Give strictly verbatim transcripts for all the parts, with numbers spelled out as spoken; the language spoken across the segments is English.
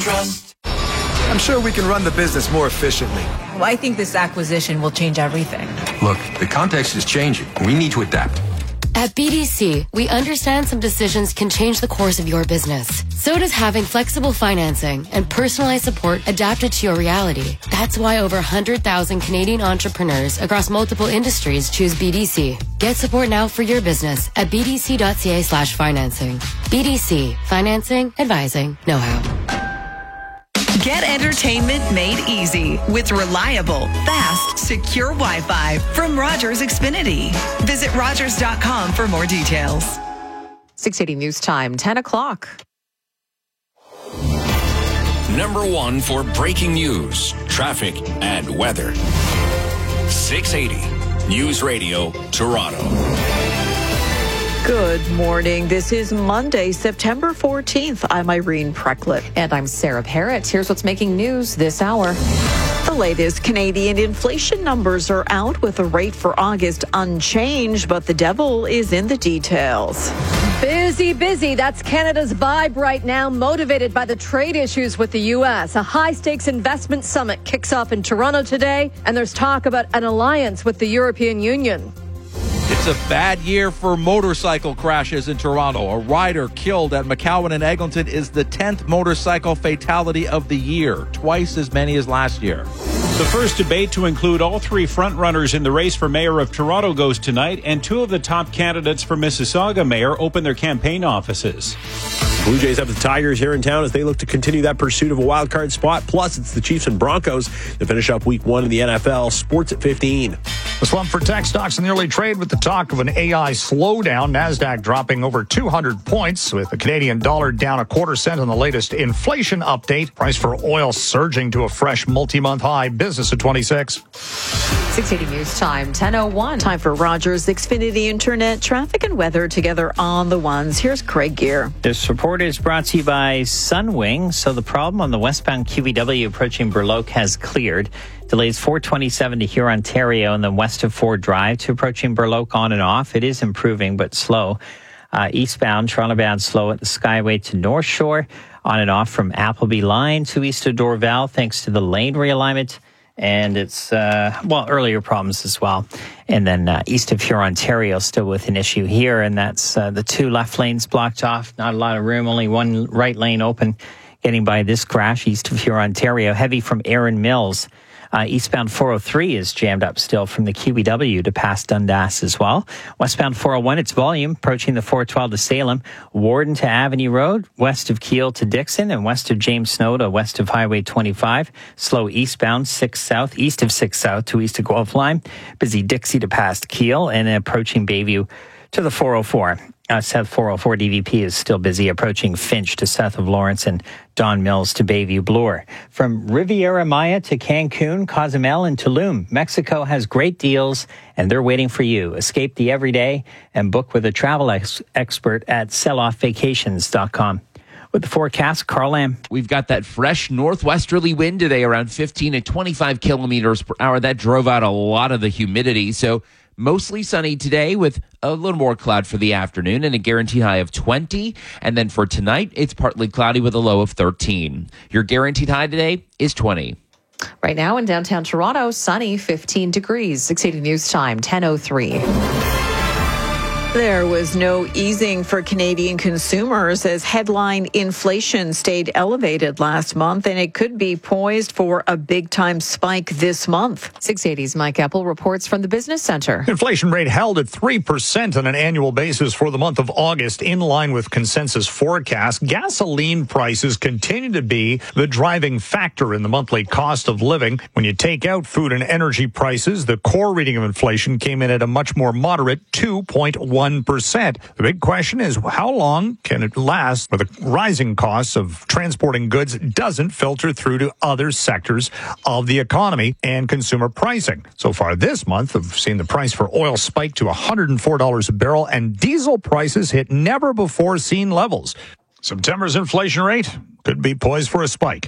trust. I'm sure we can run the business more efficiently. Well, I think this acquisition will change everything. Look, the context is changing. We need to adapt. At B D C, we understand some decisions can change the course of your business. So does having flexible financing and personalized support adapted to your reality. That's why over one hundred thousand Canadian entrepreneurs across multiple industries choose B D C. Get support now for your business at bdc.ca slash financing. B D C. Financing, advising, know-how. Get entertainment made easy with reliable, fast, secure Wi-Fi from Rogers Xfinity. Visit Rogers dot com for more details. six eighty News Time, ten o'clock. Number one for breaking news, traffic, and weather. six eighty News Radio, Toronto. Good morning. This is Monday, September fourteenth. I'm Irene Precklett. And I'm Sarah Parrott. Here's what's making news this hour. The latest Canadian inflation numbers are out with the rate for August unchanged, but the devil is in the details. Busy, busy. That's Canada's vibe right now, motivated by the trade issues with the U S. A high-stakes investment summit kicks off in Toronto today, and there's talk about an alliance with the European Union. It's a bad year for motorcycle crashes in Toronto. A rider killed at McCowan and Eglinton is the tenth motorcycle fatality of the year, twice as many as last year. The first debate to include all three frontrunners in the race for mayor of Toronto goes tonight, and two of the top candidates for Mississauga mayor open their campaign offices. Blue Jays have the Tigers here in town as they look to continue that pursuit of a wild card spot. Plus, it's the Chiefs and Broncos to finish up week one in the N F L. Sports at fifteen. The slump for tech stocks in the early trade with the talk of an A I slowdown. NASDAQ dropping over two hundred points with the Canadian dollar down a quarter cent on the latest inflation update. Price for oil surging to a fresh multi-month high. Business at twenty-six. six eighty News Time, ten oh one. Time for Rogers Xfinity Internet traffic and weather together on the ones. Here's Craig Gear. This report is brought to you by Sunwing. So the problem on the westbound Q V W approaching Burloak has cleared. Delays four twenty-seven to here, Ontario, and then west of Ford Drive to approaching Burloak on and off. It is improving, but slow. Uh, eastbound, Toronto bound slow at the Skyway to North Shore, on and off from Appleby Line to east of Dorval, thanks to the lane realignment. And it's, uh, well, earlier problems as well. And then uh, east of here, Ontario, still with an issue here, and that's uh, the two left lanes blocked off. Not a lot of room, only one right lane open. Getting by this crash east of here, Ontario, heavy from Erin Mills. Uh, eastbound four oh three is jammed up still from the Q B W to past Dundas as well. Westbound four oh one, it's volume approaching the four twelve to Salem. Warden to Avenue Road, west of Keele to Dixon, and west of James Snow to west of Highway twenty-five. Slow eastbound six south, east of six south to east of Guelph Line. Busy Dixie to past Keele, and approaching Bayview to the four oh four. Uh, South four oh four D V P is still busy approaching Finch to south of Lawrence and Don Mills to Bayview Bloor. From Riviera Maya to Cancun, Cozumel, and Tulum, Mexico has great deals, and they're waiting for you. Escape the everyday and book with a travel ex- expert at sell off vacations dot com. With the forecast, Carl Lamb. We've got that fresh northwesterly wind today, around fifteen to twenty-five kilometers per hour. That drove out a lot of the humidity, so mostly sunny today with a little more cloud for the afternoon and a guaranteed high of twenty. And then for tonight, it's partly cloudy with a low of thirteen. Your guaranteed high today is twenty. Right now in downtown Toronto, sunny, fifteen degrees. six eighty News Time, ten oh three. There was no easing for Canadian consumers as headline inflation stayed elevated last month, and it could be poised for a big-time spike this month. six eighty's Mike Epple reports from the Business Center. Inflation rate held at three percent on an annual basis for the month of August, in line with consensus forecast. Gasoline prices continue to be the driving factor in the monthly cost of living. When you take out food and energy prices, the core reading of inflation came in at a much more moderate two point one percent. The big question is, how long can it last where the rising costs of transporting goods doesn't filter through to other sectors of the economy and consumer pricing? So far this month, we've seen the price for oil spike to one hundred four dollars a barrel, and diesel prices hit never-before-seen levels. September's inflation rate could be poised for a spike.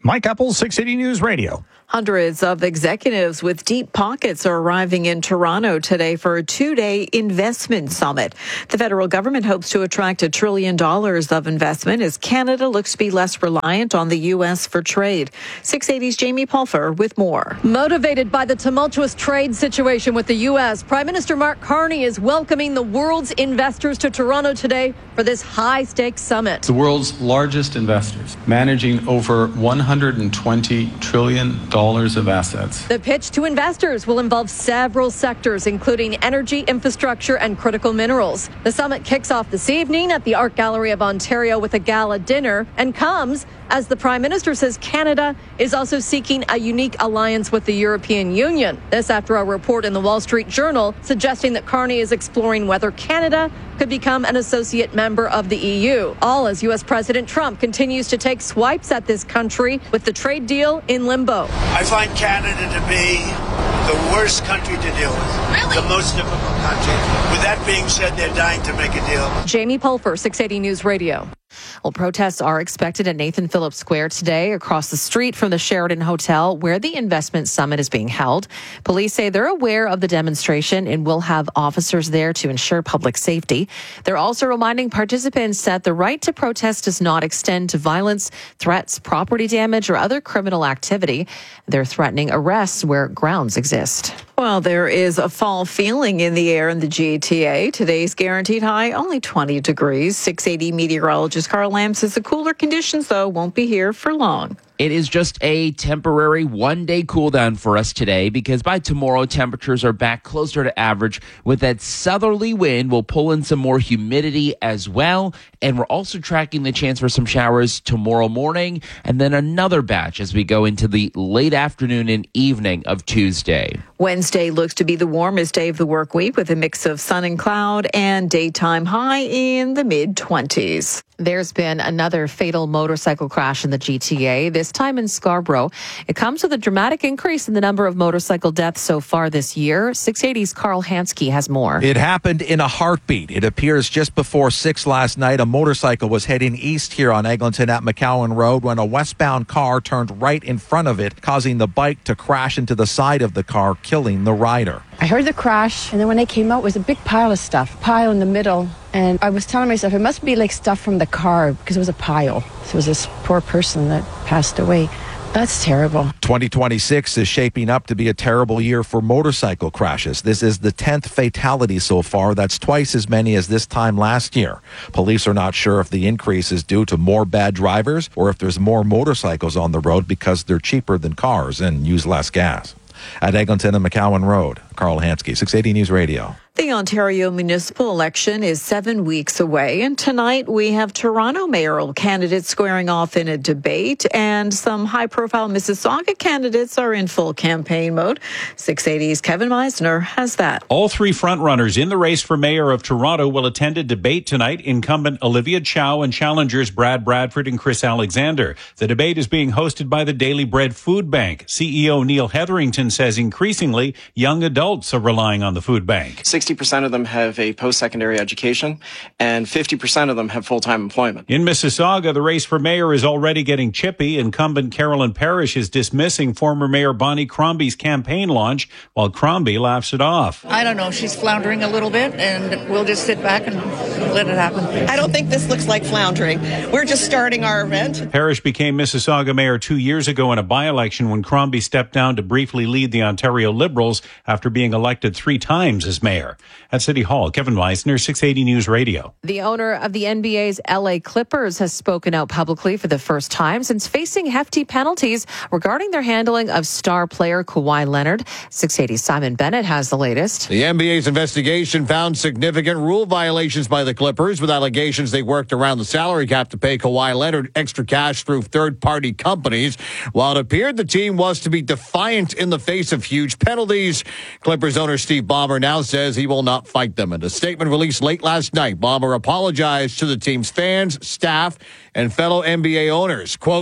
Mike Apple, six eighty News Radio. Hundreds of executives with deep pockets are arriving in Toronto today for a two-day investment summit. The federal government hopes to attract a trillion dollars of investment as Canada looks to be less reliant on the U S for trade. six eighty's Jamie Pulfer with more. Motivated by the tumultuous trade situation with the U S, Prime Minister Mark Carney is welcoming the world's investors to Toronto today for this high-stakes summit. The world's largest investors, managing over one hundred twenty trillion dollars of assets. The pitch to investors will involve several sectors, including energy, infrastructure, and critical minerals. The summit kicks off this evening at the Art Gallery of Ontario with a gala dinner and comes as the Prime Minister says Canada is also seeking a unique alliance with the European Union. This after a report in the Wall Street Journal suggesting that Carney is exploring whether Canada could become an associate member of the E U. All as U S President Trump continues to take swipes at this country with the trade deal in limbo. I find Canada to be the worst country to deal with. Really? The most difficult country. With that being said, they're dying to make a deal. Jamie Pulfer, six eighty News Radio. Well, protests are expected at Nathan Phillips Square today across the street from the Sheraton Hotel where the investment summit is being held. Police say they're aware of the demonstration and will have officers there to ensure public safety. They're also reminding participants that the right to protest does not extend to violence, threats, property damage, or other criminal activity. They're threatening arrests where grounds exist. Well, there is a fall feeling in the air in the G T A. Today's guaranteed high, only twenty degrees. six eighty meteorologist Carl Lamb says the cooler conditions, though, won't be here for long. It is just a temporary one-day cool down for us today because by tomorrow, temperatures are back closer to average with that southerly wind will pull in some more humidity as well. And we're also tracking the chance for some showers tomorrow morning and then another batch as we go into the late afternoon and evening of Tuesday. Wednesday looks to be the warmest day of the work week with a mix of sun and cloud and daytime high in the mid-twenties. There's been another fatal motorcycle crash in the G T A, this time in Scarborough. It comes with a dramatic increase in the number of motorcycle deaths so far this year. six eighty's Carl Hansky has more. It happened in a heartbeat. It appears just before six last night, a motorcycle was heading east here on Eglinton at McCowan Road when a westbound car turned right in front of it, causing the bike to crash into the side of the car, killing the rider. I heard the crash, and then when I came out, it was a big pile of stuff, pile in the middle. And I was telling myself, it must be like stuff from the car because it was a pile. So it was this poor person that passed away. That's terrible. twenty twenty-six is shaping up to be a terrible year for motorcycle crashes. This is the tenth fatality so far. That's twice as many as this time last year. Police are not sure if the increase is due to more bad drivers or if there's more motorcycles on the road because they're cheaper than cars and use less gas. At Eglinton and McCowan Road, Carl Hansky, six eighty News Radio. The Ontario municipal election is seven weeks away, and tonight we have Toronto mayoral candidates squaring off in a debate, and some high-profile Mississauga candidates are in full campaign mode. six eighty's Kevin Meisner has that. All three frontrunners in the race for mayor of Toronto will attend a debate tonight. Incumbent Olivia Chow and challengers Brad Bradford and Chris Alexander. The debate is being hosted by the Daily Bread Food Bank. C E O Neil Hetherington says increasingly young adults are relying on the food bank. sixty percent of them have a post-secondary education, and fifty percent of them have full-time employment. In Mississauga, the race for mayor is already getting chippy. Incumbent Carolyn Parrish is dismissing former Mayor Bonnie Crombie's campaign launch, while Crombie laughs it off. I don't know. She's floundering a little bit, and we'll just sit back and let it happen. I don't think this looks like floundering. We're just starting our event. Parrish became Mississauga mayor two years ago in a by-election when Crombie stepped down to briefly lead the Ontario Liberals after being elected three times as mayor. At City Hall, Kevin Meisner, six eighty News Radio. The owner of the N B A's L A Clippers has spoken out publicly for the first time since facing hefty penalties regarding their handling of star player Kawhi Leonard. six eighty's Simon Bennett has the latest. The N B A's investigation found significant rule violations by the Clippers with allegations they worked around the salary cap to pay Kawhi Leonard extra cash through third-party companies. While it appeared the team was to be defiant in the face of huge penalties, Clippers owner Steve Ballmer now says he will not fight them. In a statement released late last night, Ballmer apologized to the team's fans, staff, and fellow N B A owners. Quote,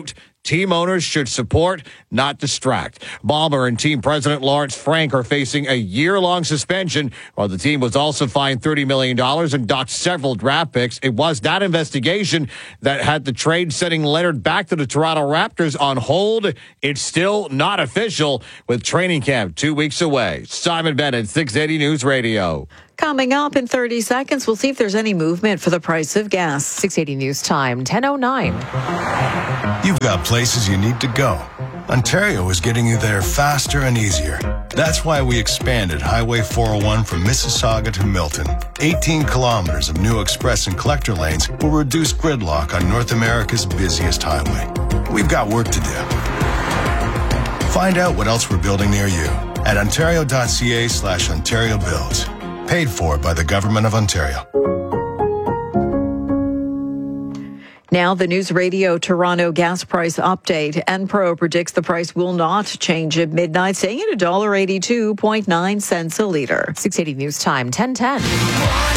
team owners should support, not distract. Ballmer and team president Lawrence Frank are facing a year-long suspension, while the team was also fined thirty million dollars and docked several draft picks. It was that investigation that had the trade sending Leonard back to the Toronto Raptors on hold. It's still not official, with training camp two weeks away. Simon Bennett, six eighty News Radio. Coming up in thirty seconds, we'll see if there's any movement for the price of gas. six eighty News Time, ten oh nine. You've got places you need to go. Ontario is getting you there faster and easier. That's why we expanded Highway four oh one from Mississauga to Milton. eighteen kilometers of new express and collector lanes will reduce gridlock on North America's busiest highway. We've got work to do. Find out what else we're building near you at ontario.ca slash Ontario Builds. Paid for by the Government of Ontario. Now, the News Radio Toronto gas price update. Enpro predicts the price will not change at midnight, staying at one dollar eighty-two point nine cents a litre. six eighty News Time, ten ten.